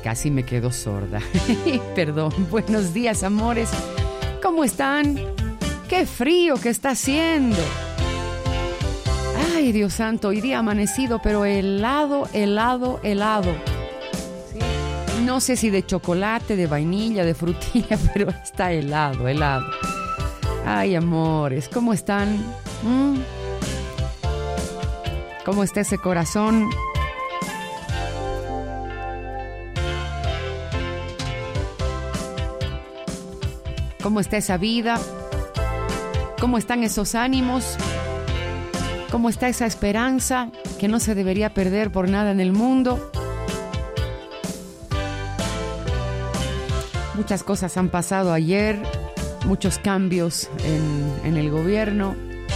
Casi me quedo sorda. Perdón. Buenos días, amores. ¿Cómo están? ¡Qué frío que está haciendo! Ay, Dios santo, hoy día amanecido, pero helado. ¿Sí? No sé si de chocolate, de vainilla, de frutilla, pero está helado. Ay, amores, ¿cómo están? ¿Cómo está ese corazón? ¿Cómo está esa vida? ¿Cómo están esos ánimos? ¿Cómo está esa esperanza que no se debería perder por nada en el mundo? Muchas cosas han pasado ayer, muchos cambios en el gobierno.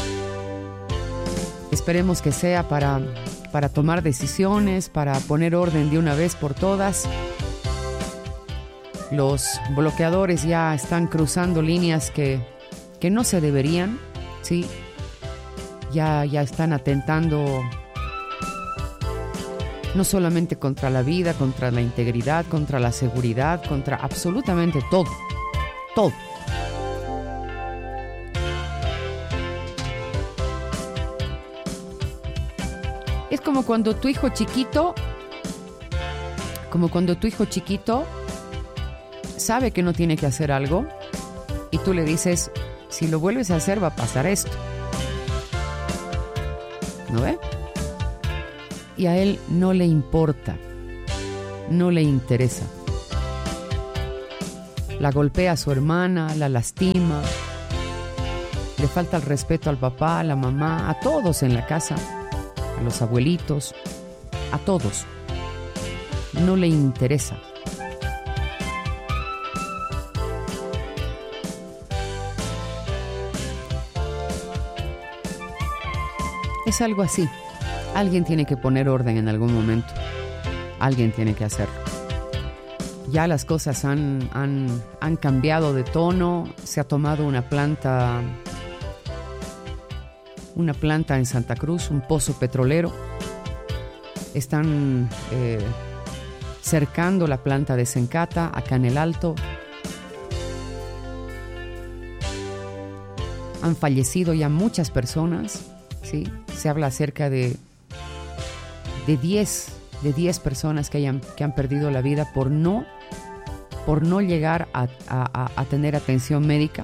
Esperemos que sea para tomar decisiones, para poner orden de una vez por todas. Los bloqueadores ya están cruzando líneas que no se deberían, ¿sí? Ya están atentando no solamente contra la vida, contra la integridad, contra la seguridad, contra absolutamente todo. Es como cuando tu hijo chiquito sabe que no tiene que hacer algo y tú le dices, si lo vuelves a hacer va a pasar esto. ¿No ve? Y a él no le importa, no le interesa. La golpea a su hermana, la lastima, le falta el respeto al papá, a la mamá, a todos en la casa, a los abuelitos, a todos. No le interesa. Es algo así. Alguien tiene que poner orden en algún momento. Alguien tiene que hacerlo. Ya las cosas han cambiado de tono. Se ha tomado una planta en Santa Cruz, un pozo petrolero. Están cercando la planta de Sencata, acá en el Alto. Han fallecido ya muchas personas. ¿Sí? Se habla acerca de 10 personas que han perdido la vida por no llegar a tener atención médica.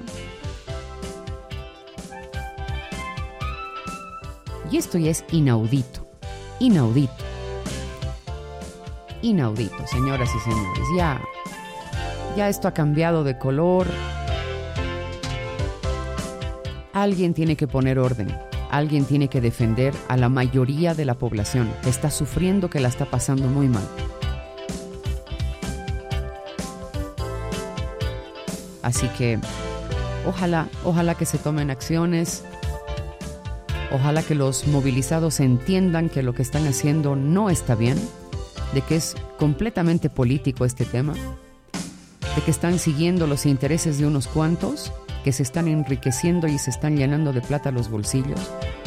Y esto ya es inaudito, señoras y señores. Ya esto ha cambiado de color. Alguien tiene que poner orden. Alguien tiene que defender a la mayoría de la población que está sufriendo, que la está pasando muy mal. Así que ojalá que se tomen acciones. Ojalá que los movilizados entiendan que lo que están haciendo no está bien, de que es completamente político este tema, de que están siguiendo los intereses de unos cuantos, que se están enriqueciendo y se están llenando de plata los bolsillos.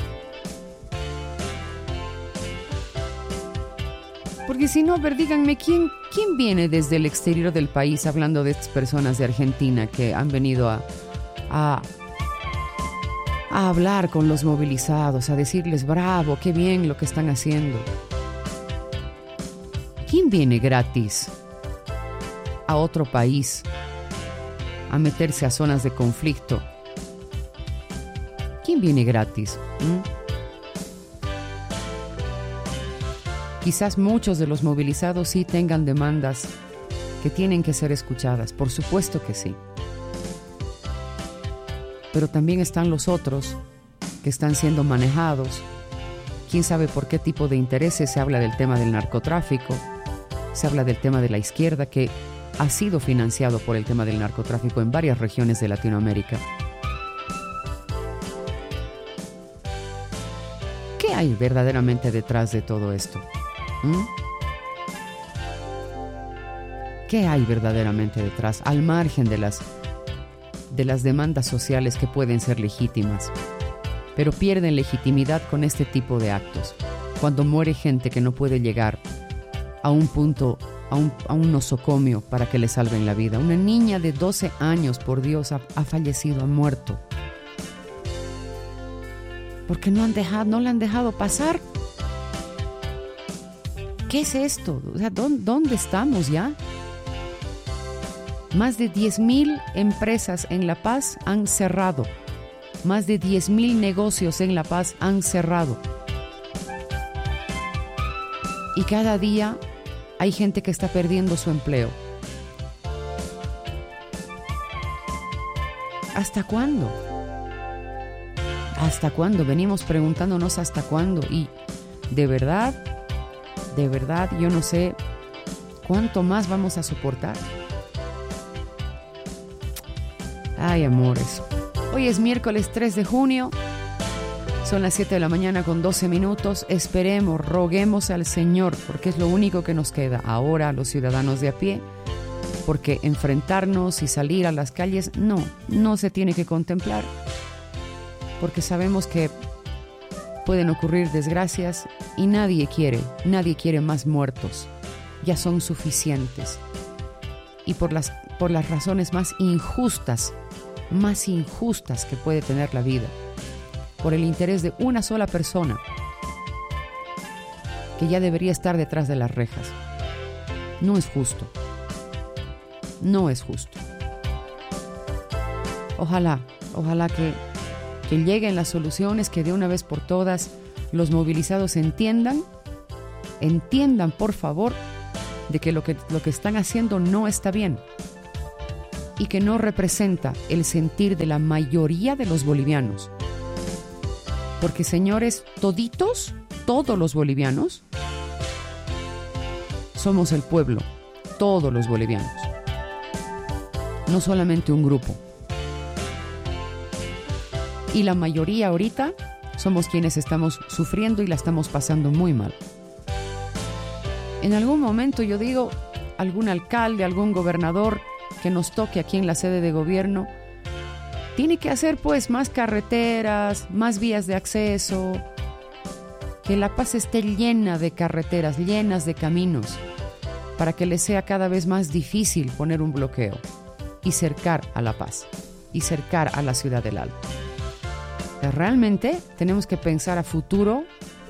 Porque si no, a ver, díganme, ¿quién viene desde el exterior del país hablando de estas personas de Argentina que han venido a hablar con los movilizados, a decirles bravo, qué bien lo que están haciendo? ¿Quién viene gratis a otro país a meterse a zonas de conflicto? ¿Quién viene gratis? Quizás muchos de los movilizados sí tengan demandas que tienen que ser escuchadas, por supuesto que sí. Pero también están los otros que están siendo manejados. ¿Quién sabe por qué tipo de intereses? Se habla del tema del narcotráfico, se habla del tema de la izquierda que ha sido financiado por el tema del narcotráfico en varias regiones de Latinoamérica. ¿Qué hay verdaderamente detrás de todo esto? ¿Qué hay verdaderamente detrás, al margen de las demandas sociales que pueden ser legítimas, pero pierden legitimidad con este tipo de actos? Cuando muere gente que no puede llegar a un punto a un nosocomio para que le salven la vida. Una niña de 12 años, por Dios, ha fallecido, ha muerto. Porque no la han dejado pasar. ¿Qué es esto? O sea, ¿dónde estamos ya? Más de 10,000 empresas en La Paz han cerrado. Más de 10,000 negocios en La Paz han cerrado. Y cada día hay gente que está perdiendo su empleo. ¿Hasta cuándo? ¿Hasta cuándo? Venimos preguntándonos hasta cuándo. Y de verdad, yo no sé cuánto más vamos a soportar. Ay, amores. Hoy es miércoles 3 de junio. Son las 7 de la mañana con 12 minutos. Esperemos, roguemos al Señor, porque es lo único que nos queda ahora a los ciudadanos de a pie. Porque enfrentarnos y salir a las calles, no se tiene que contemplar. Porque sabemos que pueden ocurrir desgracias y nadie quiere más muertos. Ya son suficientes. Y por las razones más injustas que puede tener la vida, por el interés de una sola persona que ya debería estar detrás de las rejas. No es justo. No es justo. Ojalá que lleguen las soluciones, que de una vez por todas los movilizados entiendan por favor de que lo que están haciendo no está bien y que no representa el sentir de la mayoría de los bolivianos. Porque, señores, todos los bolivianos, somos el pueblo, todos los bolivianos. No solamente un grupo. Y la mayoría ahorita somos quienes estamos sufriendo y la estamos pasando muy mal. En algún momento, yo digo, algún alcalde, algún gobernador que nos toque aquí en la sede de gobierno, tiene que hacer pues más carreteras, más vías de acceso, que La Paz esté llena de carreteras, llenas de caminos, para que les sea cada vez más difícil poner un bloqueo y cercar a La Paz y cercar a la ciudad del Alto. Realmente tenemos que pensar a futuro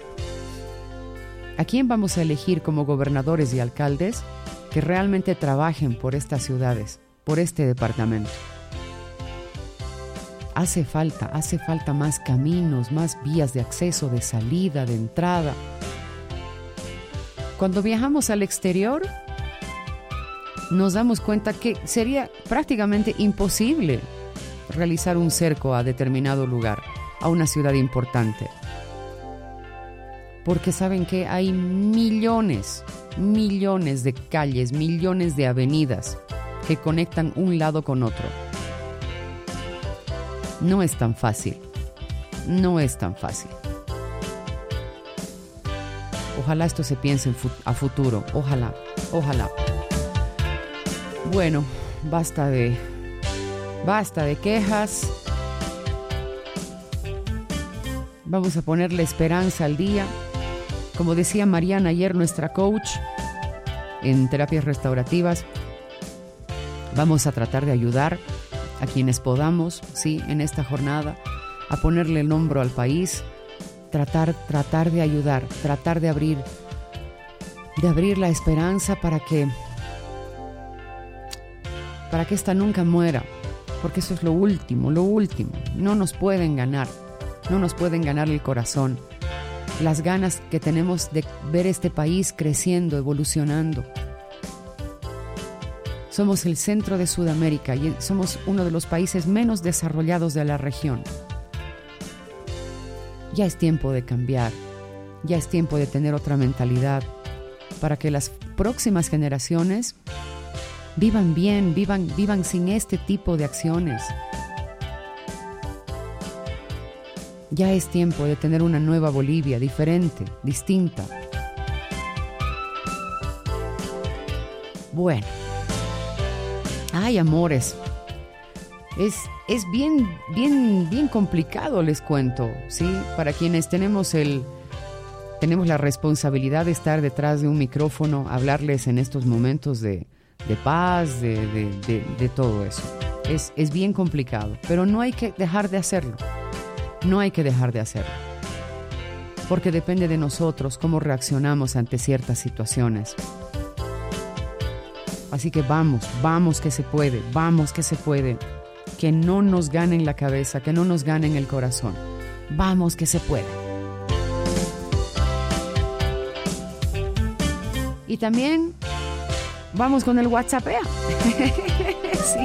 a quién vamos a elegir como gobernadores y alcaldes que realmente trabajen por estas ciudades, por este departamento. Hace falta más caminos, más vías de acceso, de salida, de entrada. Cuando viajamos al exterior, nos damos cuenta que sería prácticamente imposible realizar un cerco a determinado lugar, a una ciudad importante. Porque saben que hay millones de calles, millones de avenidas que conectan un lado con otro. No es tan fácil. Ojalá esto se piense a futuro. Ojalá. Bueno, basta de quejas. Vamos a ponerle esperanza al día. Como decía Mariana ayer, nuestra coach en terapias restaurativas, vamos a tratar de ayudar a quienes podamos, sí, en esta jornada, a ponerle el hombro al país, tratar de ayudar, tratar de abrir la esperanza para que esta nunca muera, porque eso es lo último. No nos pueden ganar el corazón, las ganas que tenemos de ver este país creciendo, evolucionando. Somos el centro de Sudamérica y somos uno de los países menos desarrollados de la región. Ya es tiempo de cambiar, ya es tiempo de tener otra mentalidad para que las próximas generaciones vivan bien, vivan sin este tipo de acciones. Ya es tiempo de tener una nueva Bolivia, diferente, distinta. Bueno. Ay, amores. Es bien complicado, les cuento, ¿sí? Para quienes tenemos el tenemos la responsabilidad de estar detrás de un micrófono, hablarles en estos momentos de paz, de todo eso. Es bien complicado, pero no hay que dejar de hacerlo. No hay que dejar de hacerlo. Porque depende de nosotros cómo reaccionamos ante ciertas situaciones. Así que vamos que se puede, vamos que se puede. Que no nos ganen la cabeza, que no nos ganen el corazón. Vamos que se puede. Y también vamos con el WhatsAppea. Sí.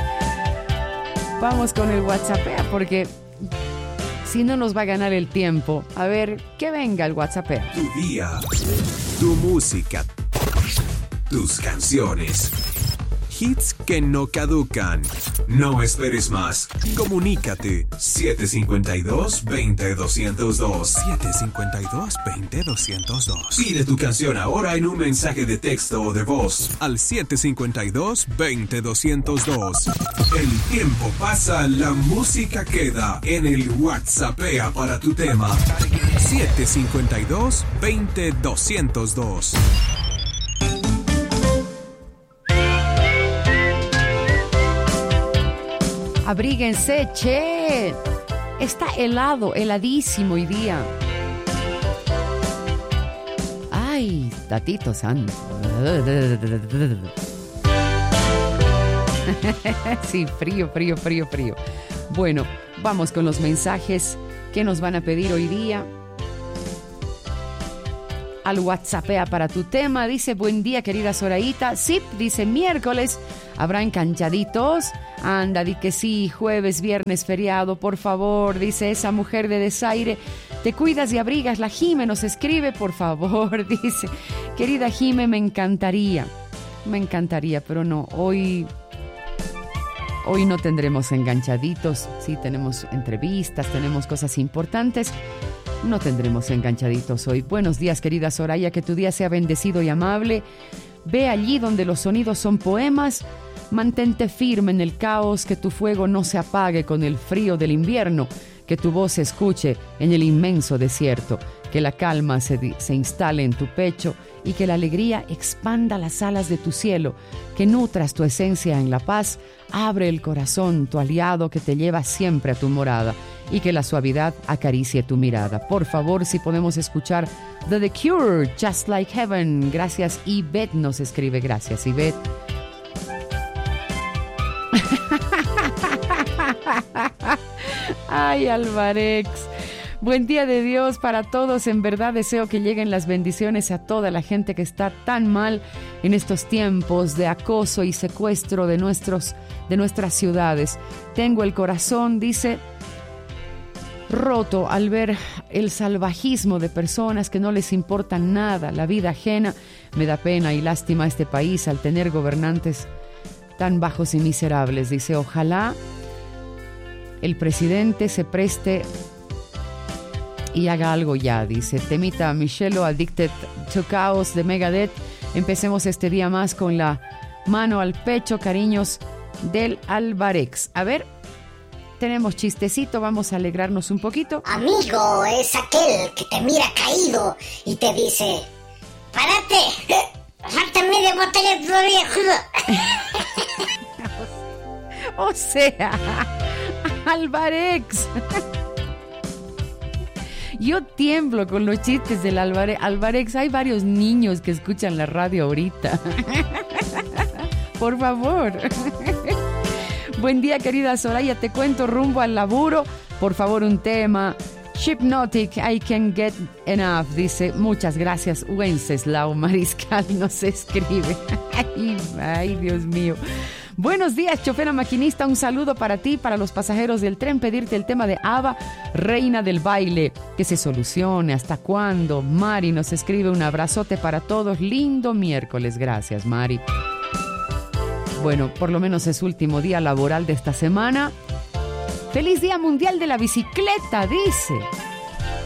Vamos con el WhatsAppea porque si no nos va a ganar el tiempo. A ver, que venga el WhatsAppea. Tu día, tu música, tus canciones. Hits que no caducan. No esperes más. Comunícate. 752-20-202. 752-20-202. Pide tu canción ahora en un mensaje de texto o de voz al 752-20-202. El tiempo pasa, la música queda. En el WhatsAppea para tu tema. 752-20-202. Abríguense, che. Está helado, heladísimo hoy día. Ay, tatito santo. Sí, frío. Bueno, vamos con los mensajes que nos van a pedir hoy día. Al WhatsAppea para tu tema. Dice, buen día, querida Zoraita. Sí, dice, miércoles habrá enganchaditos. Anda, di que sí, jueves, viernes, feriado, por favor. Dice esa mujer de Desaire, te cuidas y abrigas. La Jime nos escribe, por favor. Dice, querida Jime, me encantaría, pero no, hoy no tendremos enganchaditos. Sí, tenemos entrevistas, tenemos cosas importantes. No tendremos enganchaditos hoy. Buenos días, querida Soraya, que tu día sea bendecido y amable. Ve allí donde los sonidos son poemas. Mantente firme en el caos, que tu fuego no se apague con el frío del invierno, que tu voz se escuche en el inmenso desierto, que la calma se instale en tu pecho y que la alegría expanda las alas de tu cielo, que nutras tu esencia en la paz, abre el corazón, tu aliado que te lleva siempre a tu morada, y que la suavidad acaricie tu mirada. Por favor, si podemos escuchar The Cure, Just Like Heaven. Gracias, Ivette nos escribe. Gracias, Ivette. Ay, Alvarex. Buen día de Dios para todos. En verdad deseo que lleguen las bendiciones a toda la gente que está tan mal en estos tiempos de acoso y secuestro de nuestras ciudades. Tengo el corazón, dice, roto al ver el salvajismo de personas que no les importa nada la vida ajena. Me da pena y lástima a este país al tener gobernantes tan bajos y miserables. Dice, ojalá el presidente se preste y haga algo ya. Dice, temita Michelo, Addicted to Chaos de Megadeth. Empecemos este día más con la mano al pecho. Cariños del Alvarex. A ver, tenemos chistecito, vamos a alegrarnos un poquito. Amigo es aquel que te mira caído y te dice, ¡párate! ¡Falta media botella todavía! O sea, Alvarex. Yo tiemblo con los chistes del Alvarex. Alvarex, hay varios niños que escuchan la radio ahorita. Por favor. Buen día, querida Soraya. Te cuento rumbo al laburo. Por favor, un tema. Hypnotic, I Can't Get Enough. Dice, muchas gracias. Wenceslao Mariscal nos escribe. Ay, Dios mío. Buenos días, chofera maquinista. Un saludo para ti, para los pasajeros del tren. Pedirte el tema de ABBA, Reina del Baile. Que se solucione. ¿Hasta cuándo? Mari nos escribe. Un abrazote para todos. Lindo miércoles. Gracias, Mari. Bueno, por lo menos es último día laboral de esta semana. ¡Feliz Día Mundial de la Bicicleta! Dice.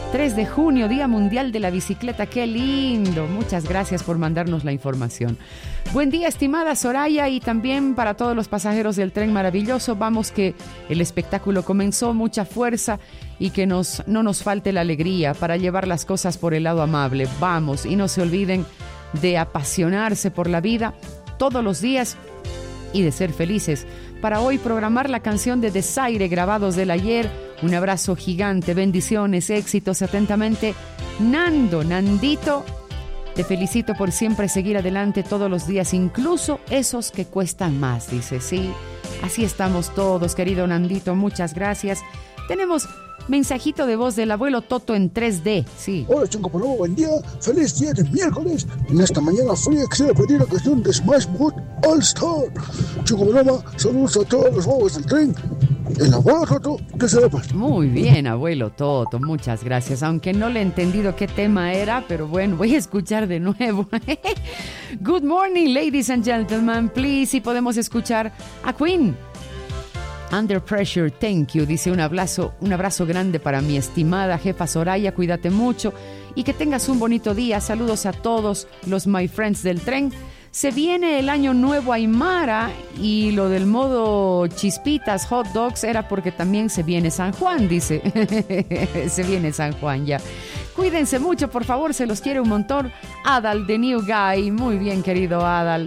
3 de junio, Día Mundial de la Bicicleta. ¡Qué lindo! Muchas gracias por mandarnos la información. Buen día, estimada Soraya, y también para todos los pasajeros del tren maravilloso. Vamos, que el espectáculo comenzó, mucha fuerza y que no nos falte la alegría para llevar las cosas por el lado amable. Vamos, y no se olviden de apasionarse por la vida todos los días y de ser felices. Para hoy programar la canción de Desaire, Grabados del Ayer. Un abrazo gigante, bendiciones, éxitos. Atentamente, Nandito. Te felicito por siempre seguir adelante todos los días, incluso esos que cuestan más, dice. Sí, así estamos todos, querido Nandito, muchas gracias. Tenemos mensajito de voz del abuelo Toto en 3D, sí. Hola, Chingo Paloma, buen día, feliz día de miércoles. En esta mañana fría quisiera pedir la canción de Smash Mouth All Star. Chingo Paloma, saludos a todos los bobos del tren. El abuelo Toto, que sepas. Muy bien, abuelo Toto, muchas gracias. Aunque no le he entendido qué tema era, pero bueno, voy a escuchar de nuevo. Good morning, ladies and gentlemen. Please, si podemos escuchar a Queen. Under Pressure, thank you. Dice un abrazo grande para mi estimada jefa Soraya. Cuídate mucho y que tengas un bonito día. Saludos a todos los my friends del tren. Se viene el año nuevo Aymara, y lo del modo chispitas, hot dogs, era porque también se viene San Juan, dice. Se viene San Juan ya. Cuídense mucho, por favor, se los quiere un montón. Adal, the new guy. Muy bien, querido Adal.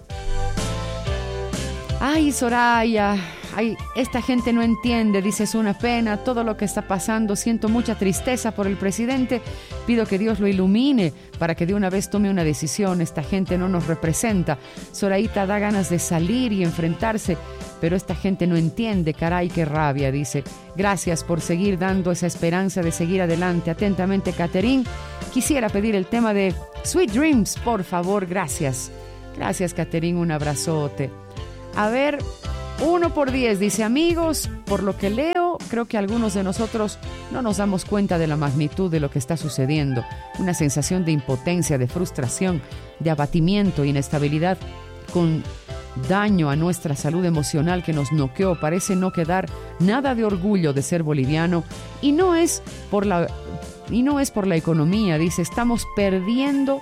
Ay, Soraya. Ay, esta gente no entiende, dice, es una pena todo lo que está pasando, siento mucha tristeza por el presidente, pido que Dios lo ilumine para que de una vez tome una decisión, esta gente no nos representa. Soraita, da ganas de salir y enfrentarse, pero esta gente no entiende, caray, qué rabia, dice. Gracias por seguir dando esa esperanza de seguir adelante. Atentamente, Caterín. Quisiera pedir el tema de Sweet Dreams, por favor, gracias. Gracias, Caterín, un abrazote. A ver, 1 por 10, dice, amigos, por lo que leo, creo que algunos de nosotros no nos damos cuenta de la magnitud de lo que está sucediendo. Una sensación de impotencia, de frustración, de abatimiento, inestabilidad, con daño a nuestra salud emocional que nos noqueó. Parece no quedar nada de orgullo de ser boliviano, y no es por la economía, dice, estamos perdiendo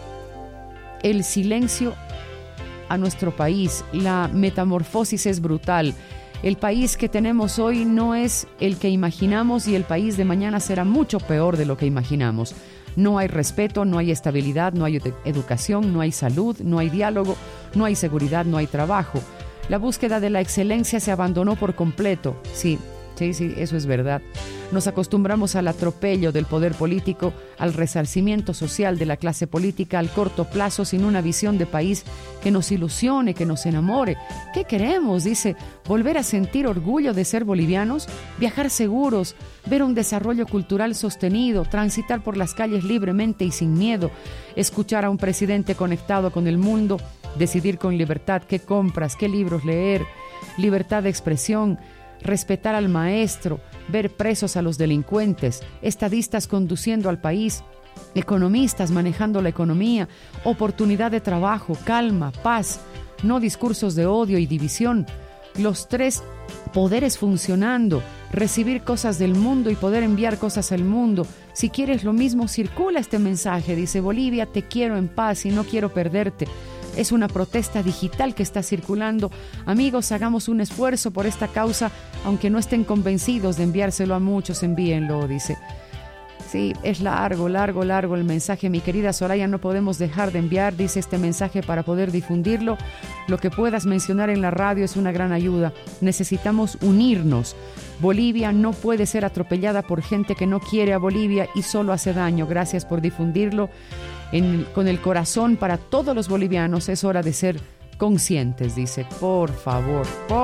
el silencio a nuestro país. La metamorfosis es brutal. El país que tenemos hoy no es el que imaginamos, y el país de mañana será mucho peor de lo que imaginamos. No hay respeto, no hay estabilidad, no hay educación, no hay salud, no hay diálogo, no hay seguridad, no hay trabajo. La búsqueda de la excelencia se abandonó por completo. Sí, eso es verdad. Nos acostumbramos al atropello del poder político, al resarcimiento social de la clase política al corto plazo, sin una visión de país que nos ilusione, que nos enamore. ¿Qué queremos? Dice, volver a sentir orgullo de ser bolivianos, viajar seguros, ver un desarrollo cultural sostenido, transitar por las calles libremente y sin miedo, escuchar a un presidente conectado con el mundo, decidir con libertad qué compras, qué libros leer, libertad de expresión, respetar al maestro, ver presos a los delincuentes, estadistas conduciendo al país, economistas manejando la economía, oportunidad de trabajo, calma, paz, no discursos de odio y división, los 3 poderes funcionando, recibir cosas del mundo y poder enviar cosas al mundo. Si quieres lo mismo, circula este mensaje, dice, Bolivia, te quiero en paz y no quiero perderte. Es una protesta digital que está circulando. Amigos, hagamos un esfuerzo por esta causa, aunque no estén convencidos de enviárselo a muchos, envíenlo, dice. Sí, es largo el mensaje, mi querida Soraya, no podemos dejar de enviar, dice, este mensaje para poder difundirlo. Lo que puedas mencionar en la radio es una gran ayuda. Necesitamos unirnos. Bolivia no puede ser atropellada por gente que no quiere a Bolivia y solo hace daño. Gracias por difundirlo. Con el corazón para todos los bolivianos, es hora de ser conscientes, dice, por favor.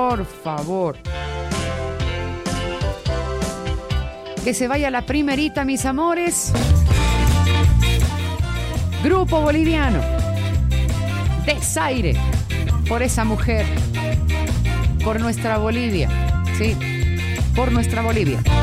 Que se vaya la primerita, mis amores. Grupo boliviano, Desaire, por esa mujer, por nuestra Bolivia, sí, por nuestra Bolivia.